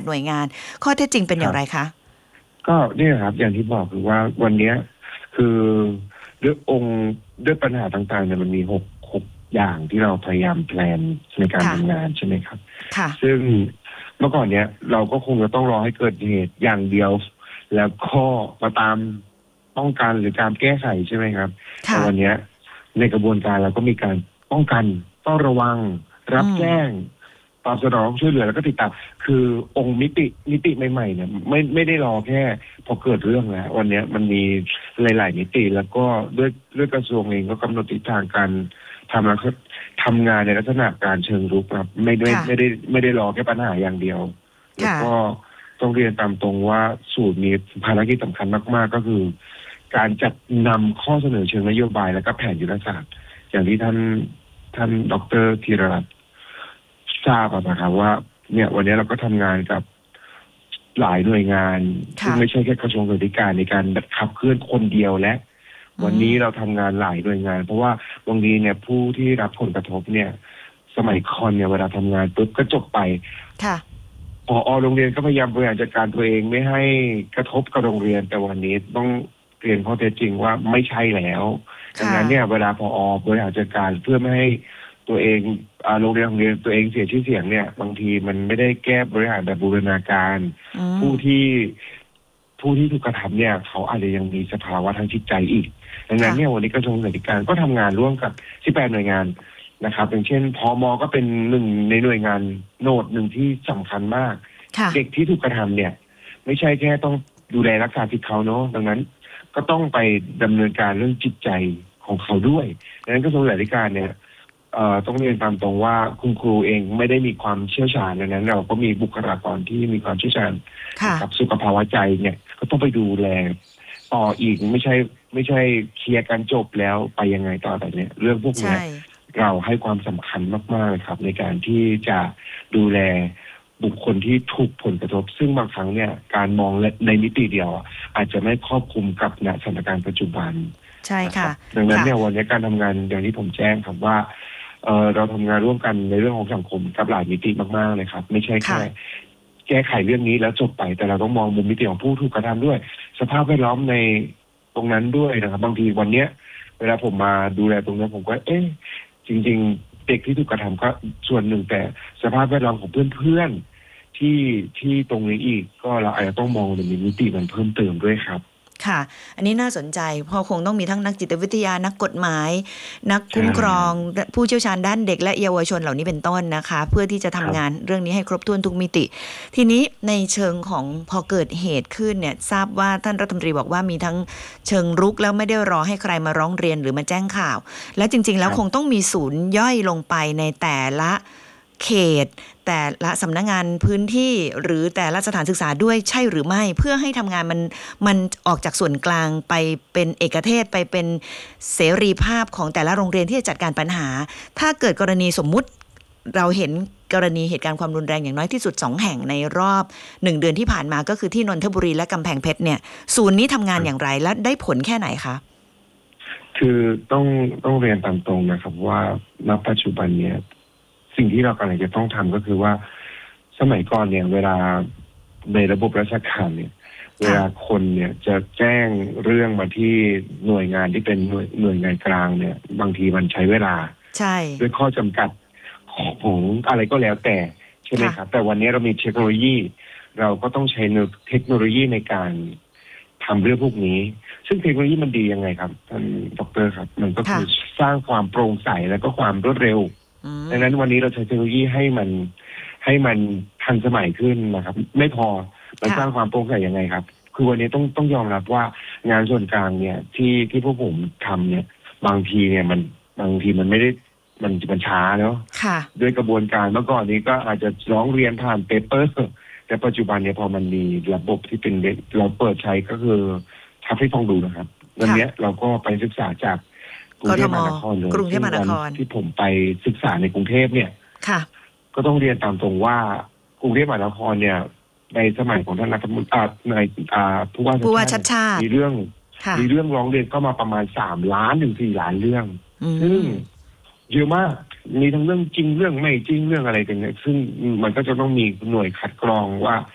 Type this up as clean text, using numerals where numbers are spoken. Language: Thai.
หน่วยงานข้อเท็จจริงเป็นอย่างไรคะก็เนี่ยครับอย่างที่บอกคือว่าวันนี้คือด้วยปัญหาต่างๆเนี่ยมันมีหกอย่างที่เราพยายามแพลนในการทำงานใช่ไหมครับซึ่งเมื่อก่อนเนี้ยเราก็คงจะต้องรอให้เกิดเหตุอย่างเดียวแล้วก็มาตามป้องกันหรือการแก้ไขใช่ไหมครับแต่วันนี้ในกระบวนการเราก็มีการป้องกันต้องระวังรับแจ้งตอบสนองช่วยเหลือแล้วก็ติดตามคือองค์มิติใหม่ๆเนี่ยไม่ได้รอแค่พอเกิดเรื่องแล้ววันนี้มันมีหลายๆมิติแล้วก็ด้วยกระทรวงเองก็กำหนดทิศทางการทำงานในลักษณะการเชิงรุกครับไม่ได้รอแค่ปัญหาอย่างเดียวแล้วก็ต้องเรียนตามตรงว่าสูตรมีภารกิจสำคัญมากๆก็คือการจัดนำข้อเสนอเชิงนโยบายและก็แผนยุทธศาสตร์อย่างที่ท่านดร.ธีรรัตน์ทราบนะครับว่าเนี่ยวันนี้เราก็ทำงานกับหลายหน่วยงานซึ่งไม่ใช่แค่กระทรวงศึกษาธิการในการขับเคลื่อนคนเดียวและวันนี้เราทำงานหลายหน่วยงานเพราะว่าบางทีเนี่ยผู้ที่รับผลกระทบเนี่ยสมัยก่อนเนี่ยเวลาทำงานปุ๊บก็จบไปผอ.โรงเรียนก็พยายามบริหารจัดการตัวเองไม่ให้กระทบกับโรงเรียนแต่วันนี้ต้องเรียนข้อเท็จจริงว่าไม่ใช่แล้วดังนั้นเนี่ยเวลาผอ.บริหารจัดการเพื่อไม่ให้ตัวเองโรงเรียนของตัวเองเสียชื่อเสียงเนี่ยบางทีมันไม่ได้แก้บริหารแบบบูรณาการผู้ที่ถูกกระทำเนี่ยเขาอาจจะยังมีสภาวะทางจิตใจอีกดังนั้นเนี่ยวันนี้กระทรวงศึกษาธิการก็ทำงานร่วมกับ18หน่วยงานนะครับอย่างเช่นพม.ก็เป็นหนึ่งในหน่วยงานโนดหนึ่งที่สำคัญมากเด็กที่ถูกกระทำเนี่ยไม่ใช่แค่ต้องดูแลรักษาสิทธิเขาเนาะดังนั้นก็ต้องไปดำเนินการเรื่องจิตใจของเขาด้วยดังนั้นกระทรวงศึกษาธิการเนี่ยต้องเรียนตามตรงว่าคุณครูเองไม่ได้มีความเชี่ยวชาญดังนั้นเราก็มีบุคลากรที่มีความเชี่ยวชาญกับสุขภาวะใจเนี่ยก็ต้องไปดูแลต่ออีกไม่ใช่เคลียร์กันจบแล้วไปยังไงต่อแต่เนี่ยเรื่องพวกนี้เราให้ความสำคัญมากๆเลยครับในการที่จะดูแลบุคคลที่ถูกผลกระทบซึ่งบางครั้งเนี่ยการมองในมิติเดียวอาจจะไม่ครอบคลุมกับสถานการณ์ปัจจุบันใช่ค่ะดังนั้นเนี่ยวันนี้การทำงานอย่างที่ผมแจ้งครับว่าเราทำงานร่วมกันในเรื่องของสังคมกับหลายมิติมากๆเลยครับไม่ใช่แค่แก้ไขเรื่องนี้แล้วจบไปแต่เราต้องมองมุมมิติของผู้ถูกกระทำด้วยสภาพแวดล้อมในตรงนั้นด้วยนะครับบางทีวันนี้เวลาผมมาดูแลตรงนั้นผมก็จริงๆเด็กที่ถูกกระทำก็ส่วนหนึ่งแต่สภาพแวดล้อมของเพื่อนๆที่ตรงนี้อีกก็เราอาจจะต้องมองในมิติมันเพิ่มเติมด้วยครับค่ะอันนี้น่าสนใจเพราะคงต้องมีทั้งนักจิตวิทยานักกฎหมายนักคุ้มครองผู้เชี่ยวชาญด้านเด็กและเยาวชนเหล่านี้เป็นต้นนะคะเพื่อที่จะทำงานเรื่องนี้ให้ครบถ้วนทุกมิติทีนี้ในเชิงของพอเกิดเหตุขึ้นเนี่ยทราบว่าท่านรัฐมนตรีบอกว่ามีทั้งเชิงรุกแล้วไม่ได้รอให้ใครมาร้องเรียนหรือมาแจ้งข่าวและจริงๆแล้วคงต้องมีศูนย์ย่อยลงไปในแต่ละเขตแต่ละสำนักงานพื้นที่หรือแต่ละสถานศึกษาด้วยใช่หรือไม่เพื่อให้ทำงานมันออกจากส่วนกลางไปเป็นเอกเทศไปเป็นเสรีภาพของแต่ละโรงเรียนที่จะจัดการปัญหาถ้าเกิดกรณีสมมุติเราเห็นกรณีเหตุการณ์ความรุนแรงอย่างน้อยที่สุด2แห่งในรอบ1เดือนที่ผ่านมาก็คือที่นนทบุรีและกำแพงเพชรเนี่ยศูนย์นี้ทำงานอย่างไรและได้ผลแค่ไหนคะคือต้องเรียนตามตรงนะครับว่าณปัจจุบันเนี่ยสิ่งที่เรากำลังจะต้องทำก็คือว่าสมัยก่อนเนี่ยเวลาในระบบราชการเนี่ยเวลาคนเนี่ยจะแจ้งเรื่องมาที่หน่วยงานที่เป็นหน่วยงานกลางเนี่ยบางทีมันใช้เวลาใช่ด้วยข้อจำกัดของอะไรก็แล้วแต่ใช่ไหมครับแต่วันนี้เรามีเทคโนโลยีเราก็ต้องใช้เทคโนโลยีในการทำเรื่องพวกนี้ซึ่งเทคโนโลยีมันดียังไงครับท่านดร.ครับมันก็คือสร้างความโปร่งใสและก็ความรวดเร็วดังนั้นวันนี้เราใช้เทคโนโลยีให้มันทันสมัยขึ้นนะครับไม่พอมันสร้างความโปร่งใสยังไงครับคือวันนี้ต้องยอมรับว่างานส่วนกลางเนี่ยที่พวกผมทำเนี่ยบางทีเนี่ยบางทีมันไม่ได้มันช้าเนาะด้วยกระบวนการเมื่อก่อนนี้ก็อาจจะร้องเรียนผ่านเปเปอร์แต่ปัจจุบันเนี่ยพอมันมีระบบที่เป็นเราเปิดใช้ก็คือทับให้ฟังดูนะครับวันนี้เราก็ไปศึกษาจากกรุงเทพมหานครเลยที่ผมไปศึกษาในกรุงเทพเนี่ยก็ต้องเรียนตามตรงว่ากรุงเทพมหานครเนี่ยในสมัยของท่านรัฐมนตรีในผู้ว่าชัดชาติมีเรื่องร้องเรียนก็มาประมาณ3 ล้านถึง4 ล้านเรื่องซึ่งเยอะมากมีทั้งเรื่องจริงเรื่องไม่จริงเรื่องอะไรกันเนี่ยซึ่งมันก็จะต้องมีหน่วยคัดกรองว่า